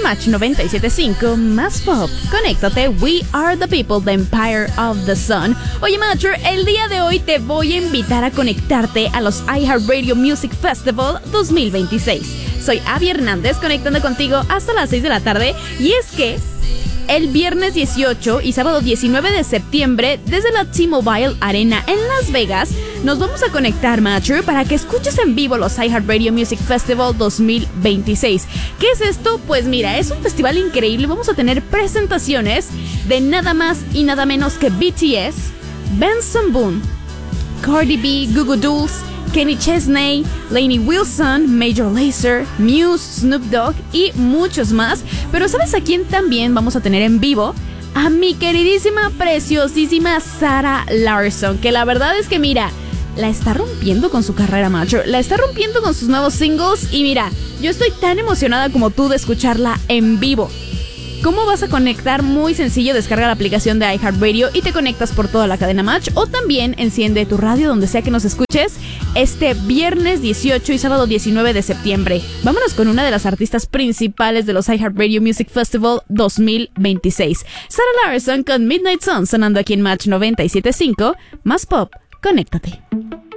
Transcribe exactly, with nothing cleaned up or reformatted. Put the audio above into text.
Match noventa y siete punto cinco, más pop. Conéctate, We Are the People, the Empire of the Sun. Oye, Matcher, el día de hoy te voy a invitar a conectarte a los iHeartRadio Music Festival dos mil veintiséis. Soy Abby Hernández, conectando contigo hasta las seis de la tarde. Y es que el viernes dieciocho y sábado diecinueve de septiembre, desde la T-Mobile Arena en Las Vegas, nos vamos a conectar, Matcher, para que escuches en vivo los iHeartRadio Music Festival dos mil veintiséis. ¿Qué es esto? Pues mira, es un festival increíble. Vamos a tener presentaciones de nada más y nada menos que B T S, Benson Boone, Cardi B, Goo Goo Dolls, Kenny Chesney, Lainey Wilson, Major Lazer, Muse, Snoop Dogg y muchos más. Pero ¿sabes a quién también vamos a tener en vivo? A mi queridísima, preciosísima Sarah Larsson, que la verdad es que mira, la está rompiendo con su carrera, Macho. La está rompiendo con sus nuevos singles. Y mira, yo estoy tan emocionada como tú de escucharla en vivo. ¿Cómo vas a conectar? Muy sencillo, descarga la aplicación de iHeartRadio y te conectas por toda la cadena Match, o también enciende tu radio donde sea que nos escuches este viernes dieciocho y sábado diecinueve de septiembre. Vámonos con una de las artistas principales de los iHeartRadio Music Festival dos mil veintiséis. Sarah Larsson con Midnight Sun, sonando aquí en Match noventa y siete punto cinco, más pop. Conéctate.